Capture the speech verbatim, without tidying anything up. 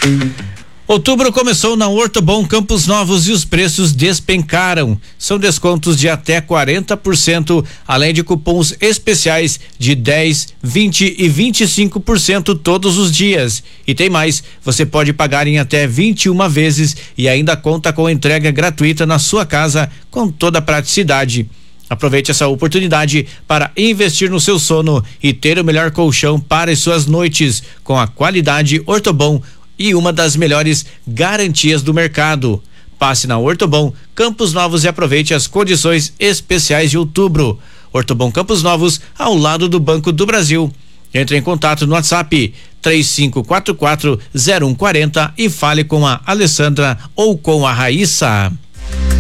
Outubro começou na Ortobon Campos Novos e os preços despencaram. São descontos de até quarenta por cento, além de cupons especiais de dez, vinte e vinte e cinco por cento todos os dias. E tem mais, você pode pagar em até vinte e uma vezes e ainda conta com entrega gratuita na sua casa com toda a praticidade. Aproveite essa oportunidade para investir no seu sono e ter o melhor colchão para as suas noites com a qualidade Ortobon e uma das melhores garantias do mercado. Passe na Ortobon Campos Novos e aproveite as condições especiais de outubro. Ortobon Campos Novos, ao lado do Banco do Brasil. Entre em contato no WhatsApp três cinco quatro quatro zero um quatro zero e fale com a Alessandra ou com a Raíssa.